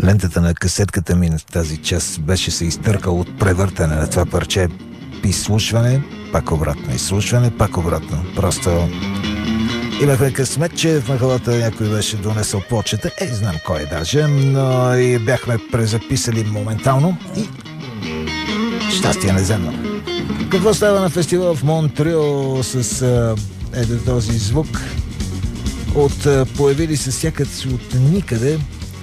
Лентата на касетката ми на тази част беше се изтъркал от превъртане на това парче. Изслушване, пак обратно, изслушване, пак обратно. Просто имахме късмет, че в махалата някой беше донесъл почета. Знам кой даже, но и бяхме презаписали моментално и щастие неземно. Какво става на фестивал в Монтреал с този звук от появили се сякаш от никъде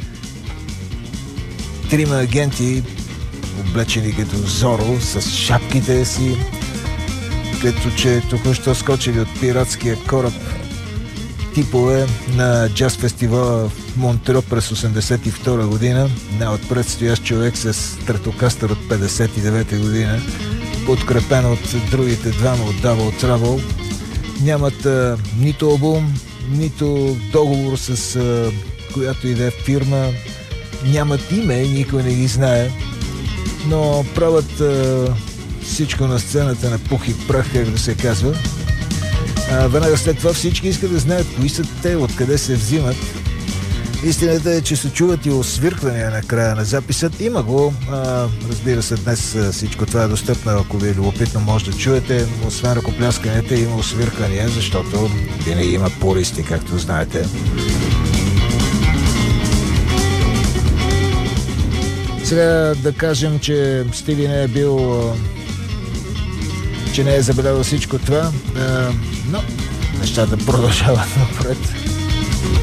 трима агенти, облечени като Зоро, с шапките си, като че току-що скочили от пиратския кораб, типове на джаз фестивала в Монтреал през 1982 година. Най-отпред стоящ човек с стратокастър от 59 година, подкрепен от другите двама от Double Trouble. Нямат нито албум, нито договор с която и да е фирма. Нямат име, никой не ги знае, но правят всичко на сцената на пух и прах, как да се казва. Веднага след това всички искат да знаят кои са те, откъде се взимат. Истината е, че се чуват и освирквания на края на записът. Има го. Разбира се, днес всичко това е достъпно. Ако ви е любопитно, може да чуете. Освен ръкоплясканията, има освирквания, защото винаги има пористи, както знаете. Сега да кажем, че Стиви не е бил, че не е забелязал всичко това, но нещата продължават напред.